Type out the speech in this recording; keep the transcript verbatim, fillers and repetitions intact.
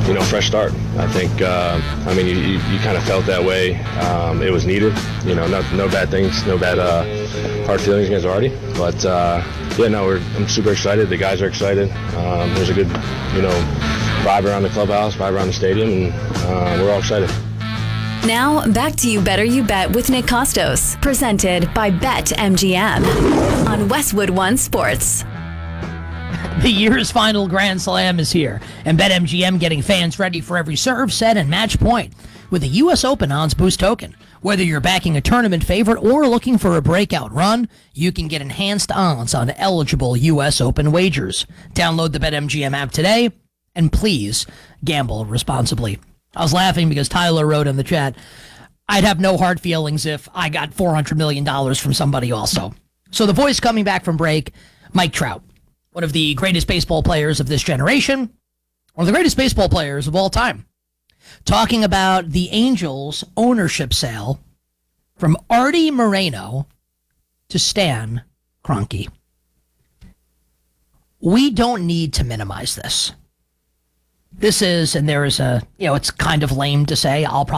you know, fresh start. I think, uh, I mean, you, you, you kind of felt that way. Um, it was needed. You know, no, no bad things, no bad uh, hard feelings against Artie. But, uh, yeah, no, we're, I'm super excited. The guys are excited. Um, there's a good, you know, vibe around the clubhouse, vibe around the stadium, and uh, we're all excited. Now, back to You Better You Bet with Nick Costos, presented by BetMGM on Westwood One Sports. The year's final Grand Slam is here, and BetMGM getting fans ready for every serve, set, and match point with a U S Open Odds Boost token. Whether you're backing a tournament favorite or looking for a breakout run, you can get enhanced odds on eligible U S Open wagers. Download the BetMGM app today, and please gamble responsibly. I was laughing because Tyler wrote in the chat, I'd have no hard feelings if I got four hundred million dollars from somebody also. So the voice coming back from break, Mike Trout, one of the greatest baseball players of this generation, one of the greatest baseball players of all time, talking about the Angels ownership sale from Artie Moreno to Stan Kroenke. We don't need to minimize this. This is, and there is a, you know, it's kind of lame to say, I'll probably